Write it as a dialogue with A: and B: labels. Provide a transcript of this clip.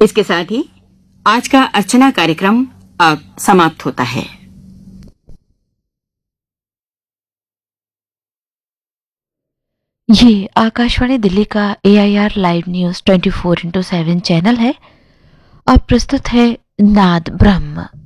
A: इसके साथ ही आज का अर्चना कार्यक्रम अब समाप्त होता है।
B: ये आकाशवाणी दिल्ली का AIR लाइव न्यूज 24/7 चैनल है। अब प्रस्तुत है नाद ब्रह्म।